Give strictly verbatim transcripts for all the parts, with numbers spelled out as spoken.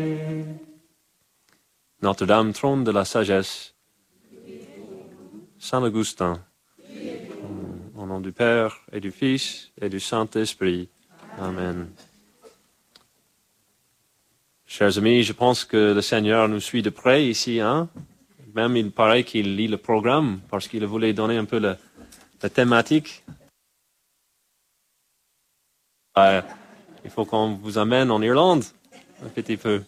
Notre-Dame, trône de la sagesse. Saint Augustin. Au nom du Père et du Fils et du Saint-Esprit. Amen. Chers amis, je pense que le Seigneur nous suit de près ici, hein? Même il paraît qu'il lit le programme parce qu'il voulait donner un peu la, la thématique. Euh, il faut qu'on vous amène en Irlande un petit peu.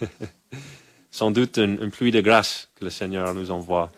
Sans doute une, une pluie de grâce que le Seigneur nous envoie.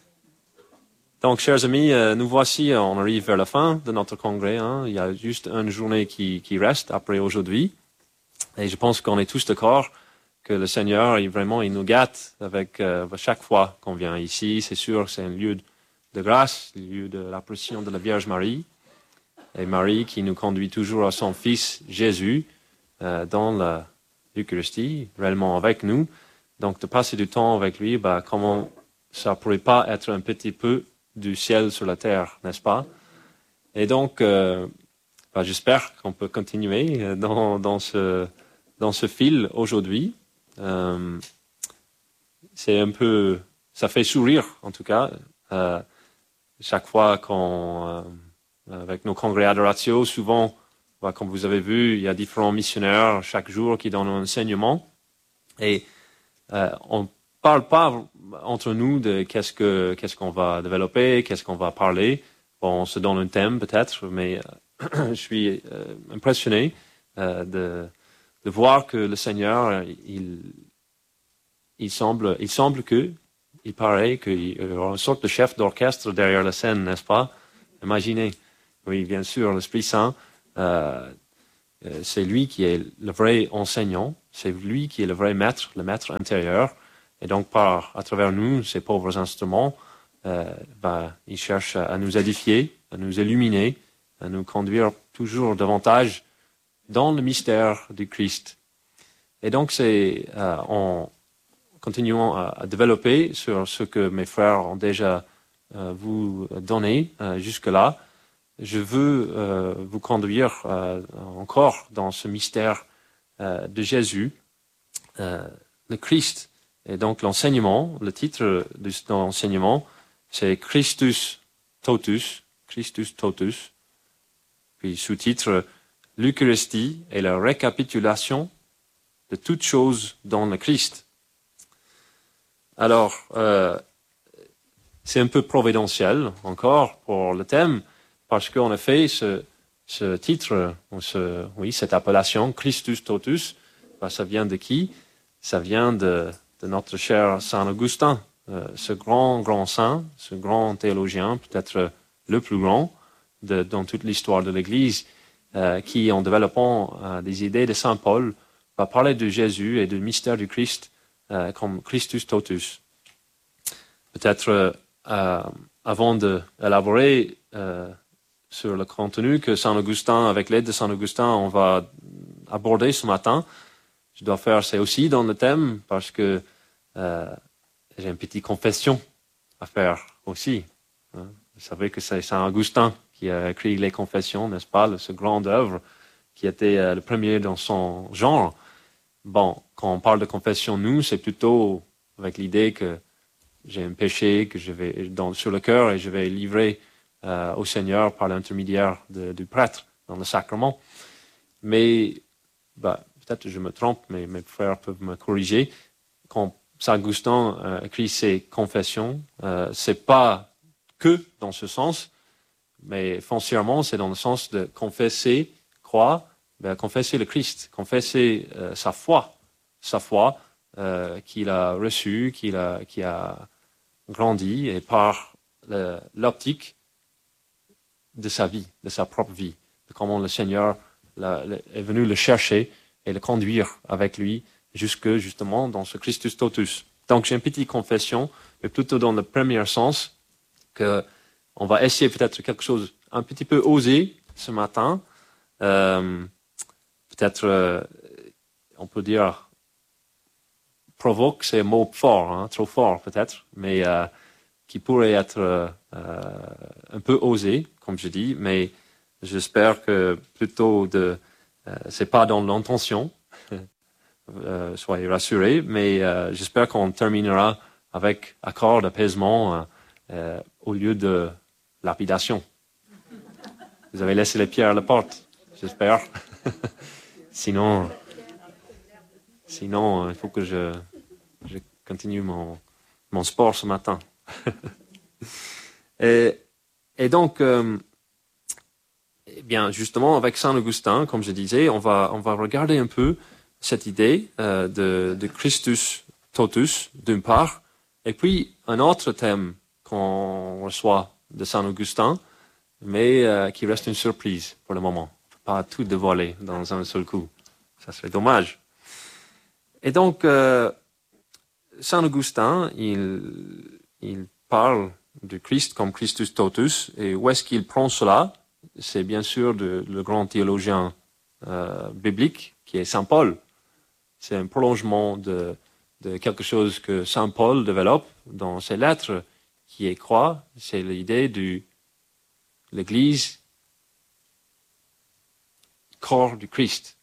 Donc, chers amis, euh, nous voici, on arrive vers la fin de notre congrès. Hein. Il y a juste une journée qui, qui reste après aujourd'hui. Et je pense qu'on est tous d'accord que le Seigneur, il, vraiment, il nous gâte avec euh, chaque fois qu'on vient ici. C'est sûr, c'est un lieu de grâce, un lieu de l'apparition de la Vierge Marie. Et Marie qui nous conduit toujours à son Fils Jésus euh, dans l'Eucharistie, réellement avec nous. Donc, de passer du temps avec lui, bah, comment ça pourrait pas être un petit peu du ciel sur la terre, n'est-ce pas? Et donc, euh, bah, j'espère qu'on peut continuer dans, dans, ce, dans ce fil aujourd'hui. Euh, c'est un peu, ça fait sourire en tout cas. Euh, chaque fois qu'on, euh, avec nos congrès adoratio, souvent, bah, comme vous avez vu, il y a différents missionnaires chaque jour qui donnent un enseignement. Et euh, on parle pas entre nous de qu'est-ce que qu'est-ce qu'on va développer, qu'est-ce qu'on va parler. Bon, on se donne un thème peut-être, mais euh, je suis euh, impressionné euh, de, de voir que le Seigneur, il, il semble, il semble que, il paraît qu'il y aura une sorte de chef d'orchestre derrière la scène, n'est-ce pas? Imaginez. Oui, bien sûr, l'Esprit Saint, euh, c'est lui qui est le vrai enseignant, c'est lui qui est le vrai maître, le maître intérieur. Et donc, par, à travers nous, ces pauvres instruments, euh, bah, il cherche à, à nous édifier, à nous illuminer, à nous conduire toujours davantage dans le mystère du Christ. Et donc, c'est euh, en continuant à, à développer sur ce que mes frères ont déjà euh, vous donné euh, jusque-là, je veux euh, vous conduire euh, encore dans ce mystère euh, de Jésus, euh, le Christ. Et donc l'enseignement, le titre de l'enseignement, c'est Christus Totus, Christus Totus. Puis sous-titre, l'Eucharistie et la récapitulation de toutes choses dans le Christ. Alors, euh, c'est un peu providentiel encore pour le thème, parce qu'en effet, ce, ce titre, ou ce, oui, cette appellation, Christus Totus, ben, ça vient de qui? Ça vient de, de notre cher Saint Augustin, euh, ce grand, grand saint, ce grand théologien, peut-être le plus grand de, dans toute l'histoire de l'Église, euh, qui, en développant euh, des idées de Saint Paul, va parler de Jésus et du mystère du Christ euh, comme Christus Totus. Peut-être, euh, euh, avant d'élaborer euh, sur le contenu que Saint Augustin, avec l'aide de Saint Augustin, on va aborder ce matin, je dois faire ça aussi dans le thème parce que euh, j'ai une petite confession à faire aussi. Hein. Vous savez que c'est Saint Augustin qui a écrit les Confessions, n'est-ce pas, ce grand œuvre qui était euh, le premier dans son genre. Bon, quand on parle de confession, nous, c'est plutôt avec l'idée que j'ai un péché que je vais dans, sur le cœur et je vais livrer euh, au Seigneur par l'intermédiaire de, du prêtre dans le sacrement. Mais bah, peut-être que je me trompe, mais mes frères peuvent me corriger. Quand Saint Augustin euh, écrit ses confessions, euh, c'est pas que dans ce sens, mais foncièrement, c'est dans le sens de confesser, croire, ben, confesser le Christ, confesser euh, sa foi, sa foi euh, qu'il a reçue, qu'il a, qui a grandi, et par le, l'optique de sa vie, de sa propre vie, de comment le Seigneur la, la, est venu le chercher et le conduire avec lui jusque justement dans ce Christus Totus. Donc j'ai une petite confession, mais plutôt dans le premier sens, que on va essayer peut-être quelque chose un petit peu osé ce matin. Euh, peut-être, euh, on peut dire, provoque, c'est un mot fort, hein, trop fort peut-être, mais euh, qui pourrait être euh, un peu osé, comme je dis, mais j'espère que plutôt de, euh, c'est pas dans l'intention, euh, soyez rassurés, mais euh, j'espère qu'on terminera avec accord d'apaisement euh, euh, au lieu de lapidation. Vous avez laissé les pierres à la porte, j'espère. Sinon, sinon, il faut que je, je continue mon, mon sport ce matin. et, et donc, euh, eh bien, justement, avec Saint Augustin, comme je disais, on va, on va regarder un peu cette idée euh, de, de Christus totus, d'une part, et puis un autre thème qu'on reçoit de Saint Augustin, mais euh, qui reste une surprise pour le moment. On ne peut pas tout dévoiler dans un seul coup. Ça serait dommage. Et donc, euh, Saint Augustin, il, il parle du Christ comme Christus totus, et où est-ce qu'il prend cela? C'est bien sûr de, le grand théologien euh, biblique, qui est Saint Paul. C'est un prolongement de, de quelque chose que Saint Paul développe dans ses lettres, qui est quoi? C'est l'idée de l'Église, corps du Christ.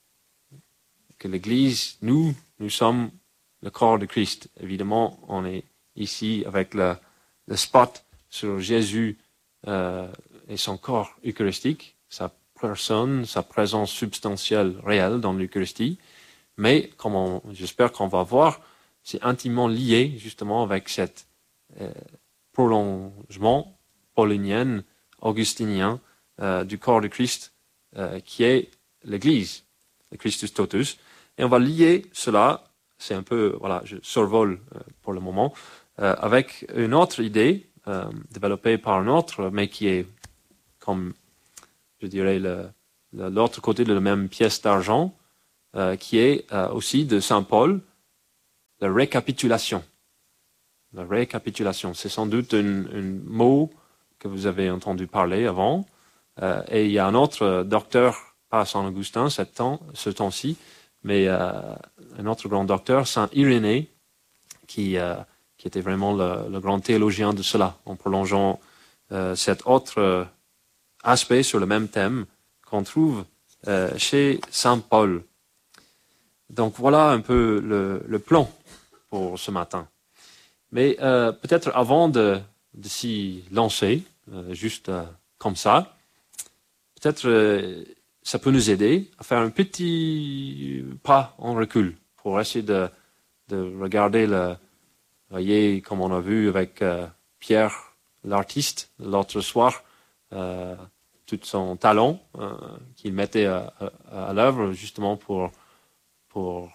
Que l'Église, nous, nous sommes le corps de Christ. Évidemment, on est ici avec le, le spot sur Jésus euh, et son corps eucharistique, sa personne, sa présence substantielle réelle dans l'Eucharistie. Mais, comme on, j'espère qu'on va voir, c'est intimement lié justement avec cet euh, prolongement paulinien, augustinien euh, du corps de Christ euh, qui est l'Église, le Christus totus. Et on va lier cela, c'est un peu, voilà, je survole euh, pour le moment, euh, avec une autre idée euh, développée par un autre, mais qui est comme, je dirais, le, le, l'autre côté de la même pièce d'argent, euh, qui est euh, aussi de Saint Paul, la récapitulation. La récapitulation, c'est sans doute un, un mot que vous avez entendu parler avant. Euh, et il y a un autre docteur, pas Saint Augustin, ce temps, ce temps-ci, mais euh, un autre grand docteur, Saint Irénée, qui, euh, qui était vraiment le, le grand théologien de cela, en prolongeant euh, cet autre euh, aspect sur le même thème qu'on trouve euh, chez Saint Paul. Donc voilà un peu le, le plan pour ce matin. Mais euh, peut-être avant de, de s'y lancer, euh, juste euh, comme ça, peut-être euh, ça peut nous aider à faire un petit pas en recul pour essayer de, de regarder le, voyez, comme on a vu avec euh, Pierre, l'artiste, l'autre soir, euh, tout son talent euh, qu'il mettait à, à, à l'œuvre justement pour, pour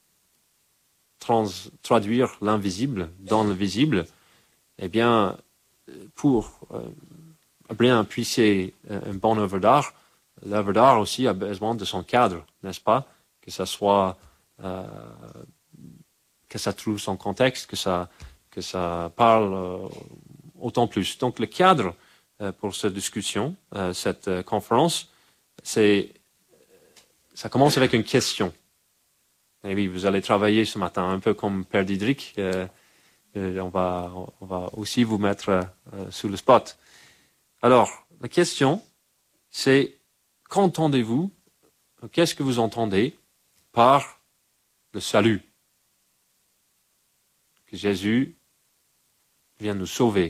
trans, traduire l'invisible dans le visible. Eh bien, pour euh, bien apprécier une bonne œuvre d'art, l'œuvre d'art aussi a besoin de son cadre, n'est-ce pas? Que ça soit, euh, que ça trouve son contexte, que ça, que ça parle euh, autant plus. Donc le cadre euh, pour cette discussion, euh, cette euh, conférence, c'est, ça commence avec une question. Et oui, vous allez travailler ce matin, un peu comme Père Diedrich. Euh, euh, on va, on va aussi vous mettre euh, sous le spot. Alors, la question, c'est qu'entendez-vous, qu'est-ce que vous entendez par le salut? Que Jésus vient nous sauver.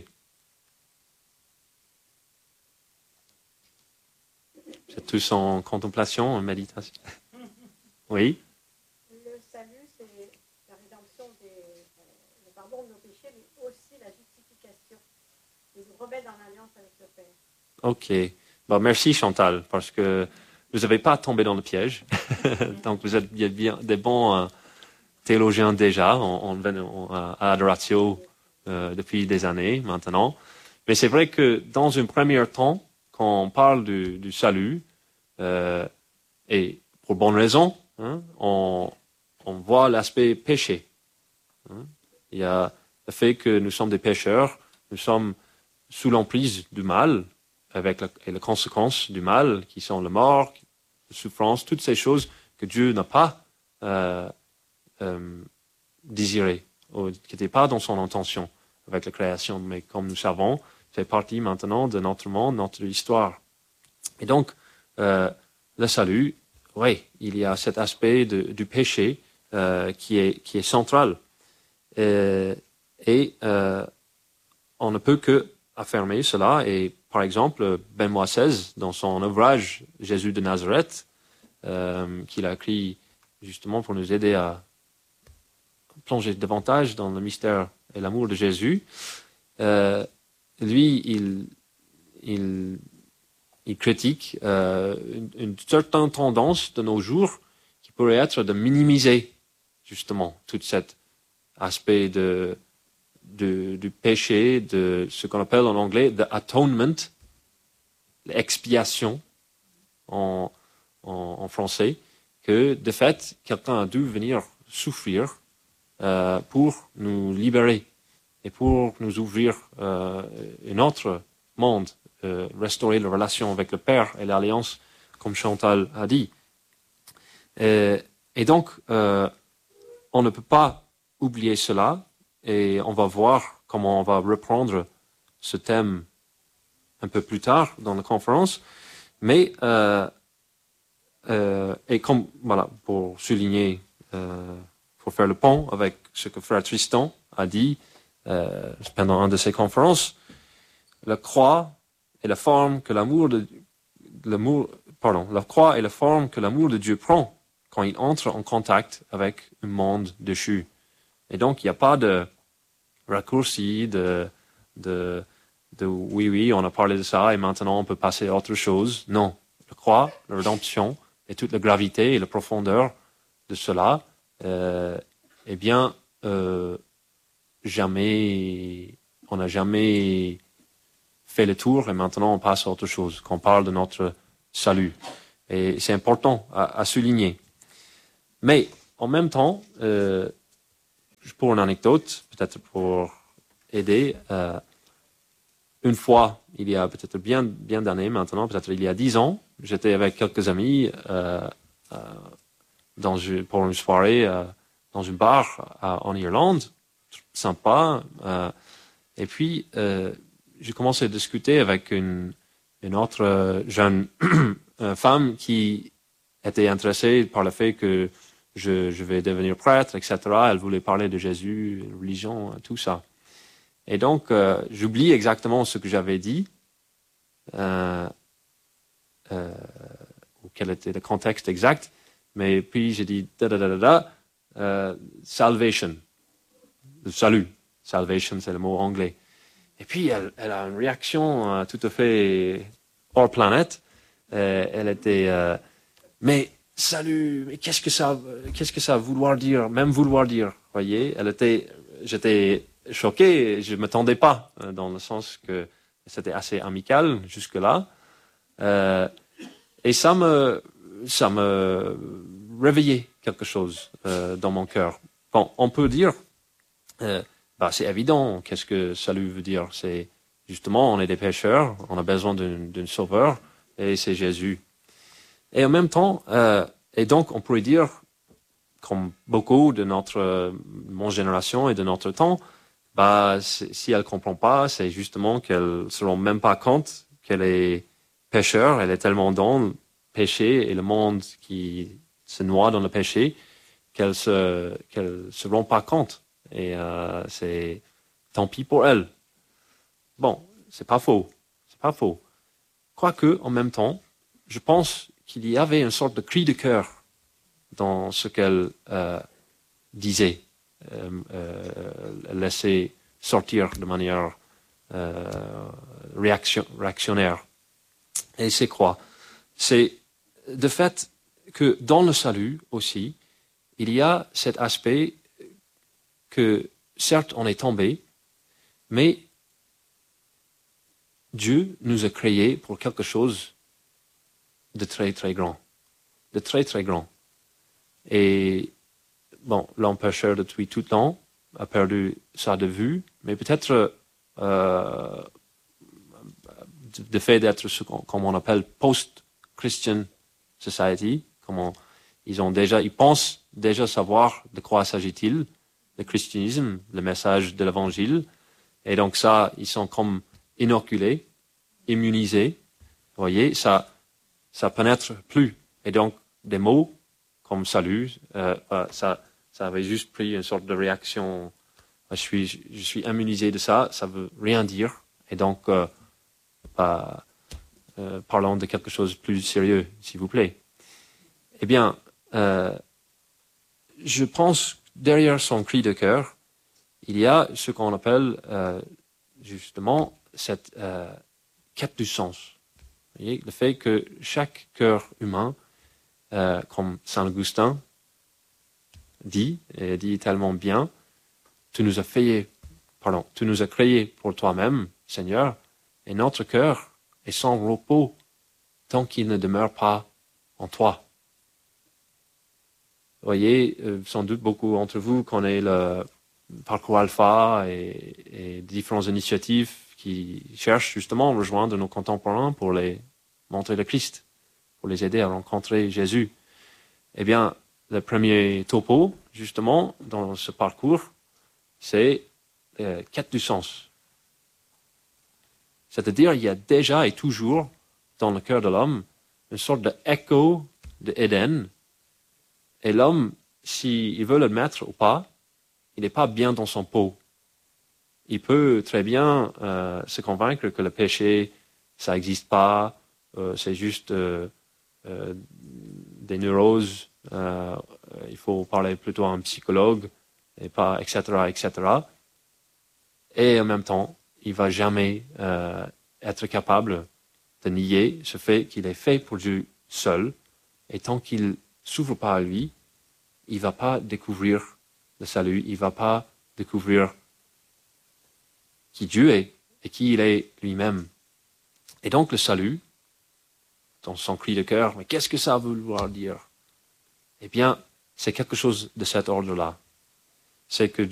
C'est tous en contemplation, en méditation. Oui? Le salut, c'est la rédemption, des, le pardon de nos péchés, mais aussi la justification. Il nous remet dans l'alliance avec le Père. Ok. Bon, merci Chantal, parce que vous n'avez pas tombé dans le piège. Donc vous êtes bien des bons euh, théologiens déjà, on, on, on, à Adoratio euh, depuis des années maintenant. Mais c'est vrai que dans un premier temps, quand on parle du, du salut, euh, et pour bonne raison, hein, on, on voit l'aspect péché. Hein. Il y a le fait que nous sommes des pécheurs, nous sommes sous l'emprise du mal, avec la, et les conséquences du mal, qui sont la mort, la souffrance, toutes ces choses que Dieu n'a pas euh, euh, désirées, ou qui n'étaient pas dans son intention avec la création, mais comme nous savons, fait partie maintenant de notre monde, notre histoire. Et donc, euh, le salut, oui, il y a cet aspect de, du péché euh, qui est, qui est central. Et, et euh, on ne peut que affirmer cela. Et par exemple, Benoît seize, dans son ouvrage Jésus de Nazareth, euh, qu'il a écrit justement pour nous aider à plonger davantage dans le mystère et l'amour de Jésus, euh, lui, il, il, il critique euh, une, une certaine tendance de nos jours qui pourrait être de minimiser justement tout cet aspect de, de, du péché, de ce qu'on appelle en anglais the atonement, l'expiation en, en, en français, que de fait, quelqu'un a dû venir souffrir euh, pour nous libérer et pour nous ouvrir euh, un autre monde, euh, restaurer la relation avec le Père et l'alliance, comme Chantal a dit. Et, et donc, euh, on ne peut pas oublier cela, et on va voir comment on va reprendre ce thème un peu plus tard dans la conférence. Mais, euh, euh, et comme, voilà, pour souligner, euh, pour faire le pont avec ce que Frère Tristan a dit euh, pendant une de ses conférences, la croix est la forme que l'amour de l'amour, pardon, la croix est la forme que l'amour de Dieu prend quand il entre en contact avec un monde déchu. Et donc, il n'y a pas de raccourci, de, de, de oui, oui, on a parlé de ça et maintenant on peut passer à autre chose. Non. La croix, la rédemption et toute la gravité et la profondeur de cela, euh, eh bien, euh, jamais, on n'a jamais fait le tour et maintenant on passe à autre chose, qu'on parle de notre salut. Et c'est important à, à souligner. Mais en même temps, euh, pour une anecdote, peut-être pour aider, euh, une fois, il y a peut-être bien, bien d'années maintenant, peut-être il y a dix ans, j'étais avec quelques amis euh, euh, dans une, pour une soirée euh, dans une bar à, en Irlande, sympa. Euh, et puis, euh, j'ai commencé à discuter avec une, une autre jeune femme qui était intéressée par le fait que je, je vais devenir prêtre, et cetera. Elle voulait parler de Jésus, religion, tout ça. Et donc, euh, j'oublie exactement ce que j'avais dit, euh, euh, ou quel était le contexte exact, mais puis j'ai dit da da da da da, euh, salvation, le salut. Salvation, c'est le mot anglais. Et puis, elle, elle a une réaction euh, tout à fait hors planète. Euh, elle était, euh, mais salut, mais qu'est-ce que ça, qu'est-ce que ça vouloir dire, même vouloir dire, voyez. Elle était, j'étais choqué, je ne m'attendais pas, euh, dans le sens que c'était assez amical jusque-là. Euh, et ça me, ça me réveillait quelque chose euh, dans mon cœur. Bon, on peut dire, euh, bah, c'est évident, qu'est-ce que salut veut dire? C'est justement, on est des pécheurs, on a besoin d'un sauveur, et c'est Jésus. Et en même temps, euh, et donc on pourrait dire, comme beaucoup de notre, euh, mon génération et de notre temps, bah, si elle comprend pas, c'est justement qu'elle se rend même pas compte qu'elle est pécheur, elle est tellement dans le péché et le monde qui se noie dans le péché qu'elle se, qu'elle se rend pas compte. Et euh, c'est tant pis pour elle. Bon, c'est pas faux, c'est pas faux. Quoique, en même temps, je pense qu'il y avait une sorte de cri de cœur dans ce qu'elle euh, disait, euh, euh, laissait sortir de manière euh, réaction, réactionnaire. Et c'est quoi? C'est de fait que dans le salut aussi, il y a cet aspect que certes on est tombé, mais Dieu nous a créés pour quelque chose de très très grand, de très très grand. Et bon, l'homme pécheur depuis tout le temps a perdu ça de vue, mais peut-être euh, de fait d'être ce qu'on on appelle post-Christian society, comme on, ils ont déjà, ils pensent déjà savoir de quoi s'agit-il, le christianisme, le message de l'évangile, et donc ça, ils sont comme inoculés, immunisés, vous voyez, ça, ça pénètre plus. Et donc, des mots comme salut, euh, ça, ça avait juste pris une sorte de réaction. Je suis, je suis immunisé de ça, ça veut rien dire. Et donc, euh, bah, euh, parlons de quelque chose de plus sérieux, s'il vous plaît. Eh bien, euh, je pense derrière son cri de cœur, il y a ce qu'on appelle euh, justement cette euh, quête du sens. Vous voyez, le fait que chaque cœur humain, euh, comme Saint Augustin dit, et dit tellement bien, tu nous as fait, pardon, tu nous as créés pour toi-même, Seigneur, et notre cœur est sans repos tant qu'il ne demeure pas en toi. Vous voyez, euh, sans doute beaucoup d'entre vous connaissent le parcours Alpha et, et différentes initiatives qui cherchent justement à rejoindre nos contemporains pour les montrer le Christ, pour les aider à rencontrer Jésus. Eh bien, le premier topo, justement, dans ce parcours, c'est la quête du sens. C'est-à-dire, il y a déjà et toujours dans le cœur de l'homme une sorte d'écho d'Éden. Et l'homme, s'il veut l'admettre ou pas, il n'est pas bien dans son pot. Il peut très bien euh, se convaincre que le péché, ça n'existe pas, euh, c'est juste euh, euh, des neuroses, euh, il faut parler plutôt à un psychologue, et pas, et cetera, et cetera. Et en même temps, il ne va jamais euh, être capable de nier ce fait qu'il est fait pour Dieu seul, et tant qu'il ne s'ouvre pas à lui, il ne va pas découvrir le salut, il ne va pas découvrir qui Dieu est et qui il est lui-même. Et donc le salut, dans son cri de cœur, mais qu'est-ce que ça veut vouloir dire? Eh bien, c'est quelque chose de cet ordre-là. C'est que